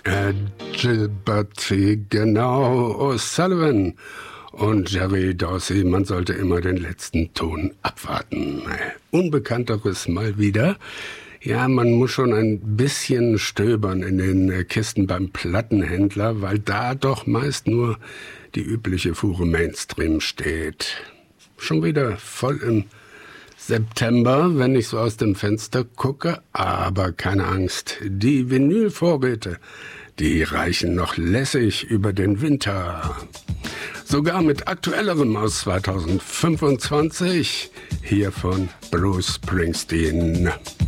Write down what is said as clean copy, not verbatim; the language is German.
Gilbert, genau, O'Sullivan und Jerry Dorsey. Man sollte immer den letzten Ton abwarten. Unbekannteres mal wieder. Ja, man muss schon ein bisschen stöbern in den Kisten beim Plattenhändler, weil da doch meist nur die übliche Fuhre Mainstream steht. Schon wieder voll im September, wenn ich so aus dem Fenster gucke, aber keine Angst, die Vinylvorräte, die reichen noch lässig über den Winter. Sogar mit aktuellerem aus 2025, hier von Bruce Springsteen.